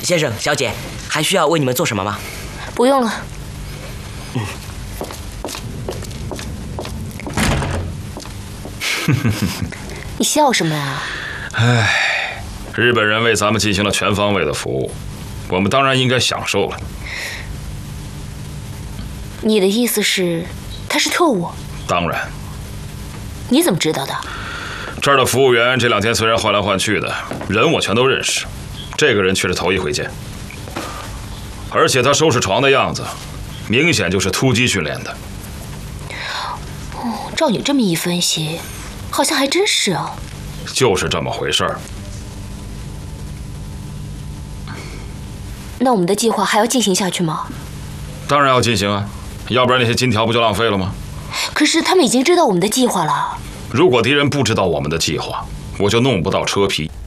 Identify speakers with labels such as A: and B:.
A: 先生、小姐，还需要为你们做什么吗？
B: 不用了。你笑什么呀？
C: 唉，日本人为咱们进行了全方位的服务，我们当然应该享受了。
B: 你的意思是，他是特务？
C: 当然。
B: 你怎么知道的？
C: 这儿的服务员这2天虽然换来换去的，人我全都认识，这个人却是头一回见。而且他收拾床的样子，明显就是突击训练的。
B: 哦，照你这么一分析，好像还真是啊。
C: 就是这么回事儿。
B: 那我们的计划还要进行下去吗？
C: 当然要进行啊，要不然那些金条不就浪费了吗？
B: 可是他们已经知道我们的计划了。
C: 如果敌人不知道我们的计划，我就弄不到车皮。